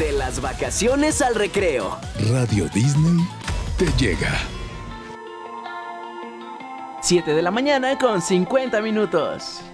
De las vacaciones al recreo. Radio Disney te llega. 7 de la mañana con 50 minutos.